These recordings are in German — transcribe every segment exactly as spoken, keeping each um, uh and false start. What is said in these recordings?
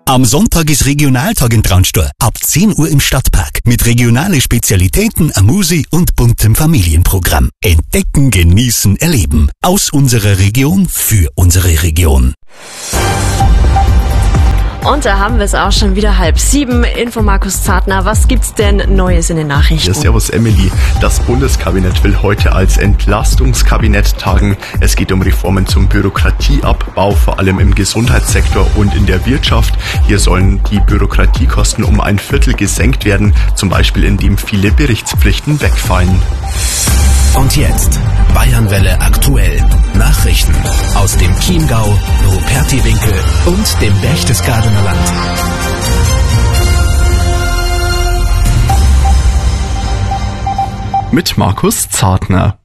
Am Sonntag ist Regionaltag in Traunstein. Ab zehn Uhr im Stadtpark. Mit regionalen Spezialitäten, Amusi und buntem Familienprogramm. Entdecken, genießen, erleben. Aus unserer Region, für unsere Region. Und da haben wir es auch schon wieder halb sieben. Info Markus Zartner, was gibt's denn Neues in den Nachrichten? Ja, servus Emily. Das Bundeskabinett will heute als Entlastungskabinett tagen. Es geht um Reformen zum Bürokratieabbau, vor allem im Gesundheitssektor und in der Wirtschaft. Hier sollen die Bürokratiekosten um ein Viertel gesenkt werden, zum Beispiel indem viele Berichtspflichten wegfallen. Und jetzt Bayernwelle aktuell. Nachrichten aus dem Chiemgau, Rupertiwinkel und dem Berchtesgadener Land. Mit Markus Zartner.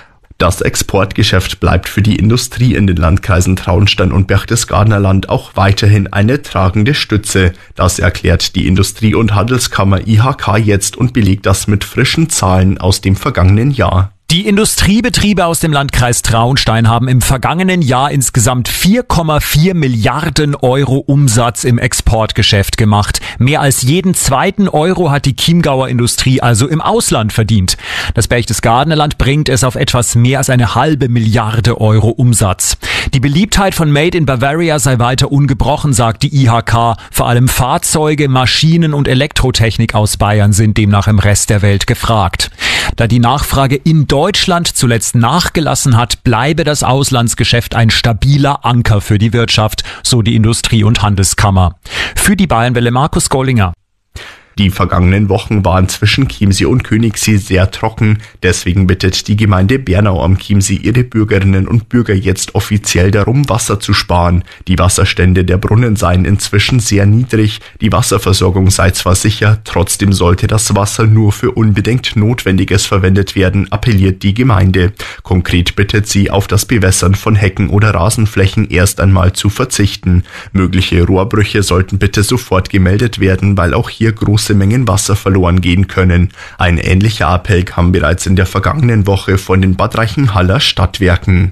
Das Exportgeschäft bleibt für die Industrie in den Landkreisen Traunstein und Berchtesgadener Land auch weiterhin eine tragende Stütze. Das erklärt die Industrie- und Handelskammer I H K jetzt und belegt das mit frischen Zahlen aus dem vergangenen Jahr. Die Industriebetriebe aus dem Landkreis Traunstein haben im vergangenen Jahr insgesamt vier Komma vier Milliarden Euro Umsatz im Exportgeschäft gemacht. Mehr als jeden zweiten Euro hat die Chiemgauer Industrie also im Ausland verdient. Das Berchtesgadener Land bringt es auf etwas mehr als eine halbe Milliarde Euro Umsatz. Die Beliebtheit von Made in Bavaria sei weiter ungebrochen, sagt die I H K. Vor allem Fahrzeuge, Maschinen und Elektrotechnik aus Bayern sind demnach im Rest der Welt gefragt. Da die Nachfrage in Deutschland zuletzt nachgelassen hat, bleibe das Auslandsgeschäft ein stabiler Anker für die Wirtschaft, so die Industrie- und Handelskammer. Für die Bayernwelle Markus Gollinger. Die vergangenen Wochen waren zwischen Chiemsee und Königssee sehr trocken. Deswegen bittet die Gemeinde Bernau am Chiemsee ihre Bürgerinnen und Bürger jetzt offiziell darum, Wasser zu sparen. Die Wasserstände der Brunnen seien inzwischen sehr niedrig. Die Wasserversorgung sei zwar sicher, trotzdem sollte das Wasser nur für unbedingt Notwendiges verwendet werden, appelliert die Gemeinde. Konkret bittet sie, auf das Bewässern von Hecken oder Rasenflächen erst einmal zu verzichten. Mögliche Rohrbrüche sollten bitte sofort gemeldet werden, weil auch hier große Mengen Wasser verloren gehen können. Ein ähnlicher Appell kam bereits in der vergangenen Woche von den Bad Reichenhaller Stadtwerken.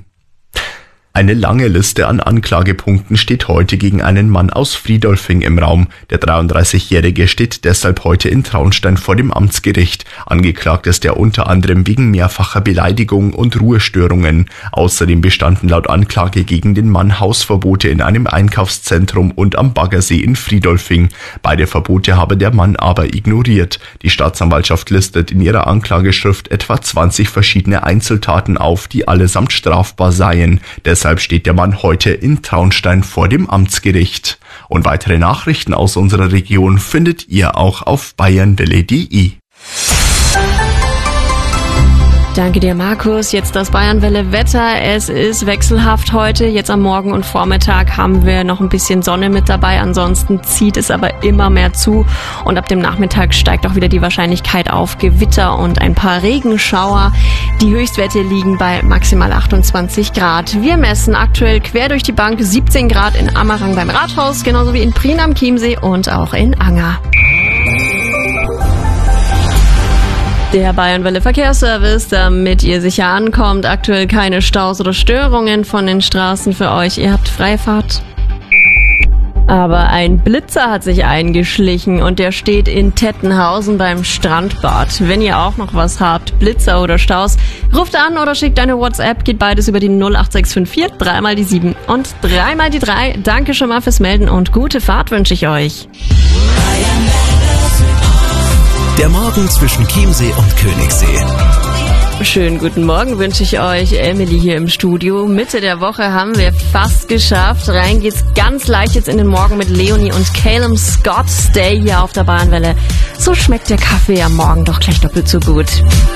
Eine lange Liste an Anklagepunkten steht heute gegen einen Mann aus Friedolfing im Raum. Der dreiunddreißigjährige steht deshalb heute in Traunstein vor dem Amtsgericht. Angeklagt ist er unter anderem wegen mehrfacher Beleidigung und Ruhestörungen. Außerdem bestanden laut Anklage gegen den Mann Hausverbote in einem Einkaufszentrum und am Baggersee in Friedolfing. Beide Verbote habe der Mann aber ignoriert. Die Staatsanwaltschaft listet in ihrer Anklageschrift etwa zwanzig verschiedene Einzeltaten auf, die allesamt strafbar seien. Deshalb Deshalb steht der Mann heute in Traunstein vor dem Amtsgericht. Und weitere Nachrichten aus unserer Region findet ihr auch auf bayernwelle punkt de. Danke dir, Markus. Jetzt das Bayernwelle-Wetter. Es ist wechselhaft heute. Jetzt am Morgen und Vormittag haben wir noch ein bisschen Sonne mit dabei. Ansonsten zieht es aber immer mehr zu. Und ab dem Nachmittag steigt auch wieder die Wahrscheinlichkeit auf Gewitter und ein paar Regenschauer. Die Höchstwerte liegen bei maximal achtundzwanzig Grad. Wir messen aktuell quer durch die Bank siebzehn Grad in Ammerang beim Rathaus, genauso wie in Prien am Chiemsee und auch in Anger. Der Bayernwelle Verkehrsservice, damit ihr sicher ankommt. Aktuell keine Staus oder Störungen von den Straßen für euch. Ihr habt Freifahrt. Aber ein Blitzer hat sich eingeschlichen und der steht in Tettenhausen beim Strandbad. Wenn ihr auch noch was habt, Blitzer oder Staus, ruft an oder schickt eine WhatsApp. Geht beides über die null acht sechs fünf vier, dreimal die sieben und dreimal die drei. Danke schon mal fürs Melden und gute Fahrt wünsche ich euch. Der Morgen zwischen Chiemsee und Königssee. Schönen guten Morgen wünsche ich euch. Emily hier im Studio. Mitte der Woche haben wir fast geschafft. Rein geht's ganz leicht jetzt in den Morgen mit Leonie und Calum Scott. Stay hier auf der Bayernwelle. So schmeckt der Kaffee am Morgen doch gleich doppelt so gut.